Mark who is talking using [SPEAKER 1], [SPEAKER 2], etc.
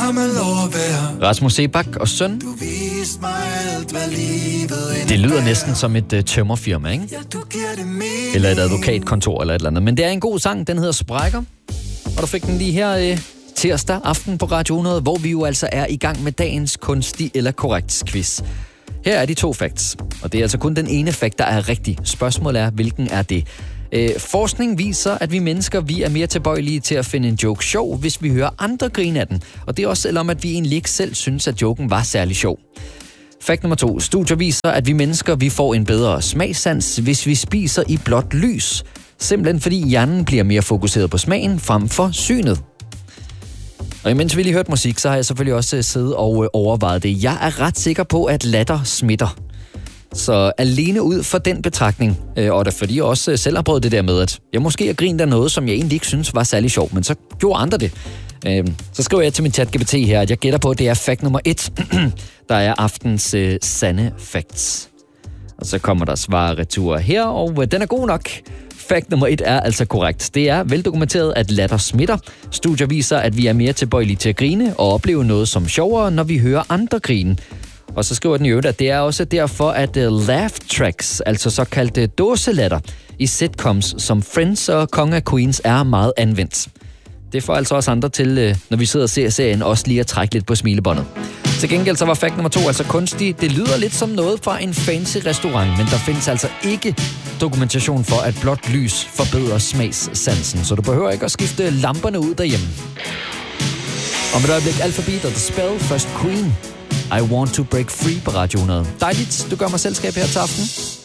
[SPEAKER 1] har man lov at være.
[SPEAKER 2] Rasmus Sebak og søn.
[SPEAKER 1] Du viste mig alt, hvad livet
[SPEAKER 2] Det lyder næsten som et tømmerfirma, ikke?
[SPEAKER 1] Ja, du giver det mening.
[SPEAKER 2] Eller et advokatkontor eller et eller andet. Men det er en god sang, den hedder Sprækker. Og du fik den lige her tirsdag aften på Radio 100, hvor vi jo altså er i gang med dagens kunstig eller korrekt quiz. Her er de 2 facts, og det er altså kun den ene fact, der er rigtig. Spørgsmålet er, hvilken er det? Forskning viser, at vi mennesker vi er mere tilbøjelige til at finde en joke sjov, hvis vi hører andre grine af den. Og det er også selvom, at vi egentlig ikke selv synes, at joken var særlig sjov. Fact nummer 2. Studier viser, at vi mennesker vi får en bedre smagssans, hvis vi spiser i blåt lys. Simpelthen fordi hjernen bliver mere fokuseret på smagen frem for synet. Og imens vi lige hørte musik, så har jeg selvfølgelig også siddet og overvejet det. Jeg er ret sikker på, at latter smitter. Så alene ud for den betragtning, og det fordi jeg også selv har prøvet det der med, at jeg måske har grint af noget, som jeg egentlig ikke synes var særlig sjovt, men så gjorde andre det. Så skriver jeg til min chat-GPT her, at jeg gætter på, at det er fact nummer 1, der er aftens sande facts. Og så kommer der svar retur her, og den er god nok. Fact nummer 1 er altså korrekt. Det er veldokumenteret, at latter smitter. Studier viser, at vi er mere tilbøjelige til at grine og opleve noget som sjovere, når vi hører andre grine. Og så skriver den i øvrigt, at det er også derfor, at laugh tracks, altså såkaldte dåselatter, i sitcoms som Friends og Konge af Queens er meget anvendt. Det får altså også andre til, når vi sidder og ser serien, også lige at trække lidt på smilebåndet. Til gengæld så var fact nummer 2 altså kunstig. Det lyder lidt som noget fra en fancy restaurant, men der findes altså ikke dokumentation for, at blåt lys forbedrer smagssansen. Så du behøver ikke at skifte lamperne ud derhjemme. Om et øjeblik Alphabet og The Spell, først Queen. I Want to Break Free på Radio 100. Dejligt, du gør mig selskab her til aften.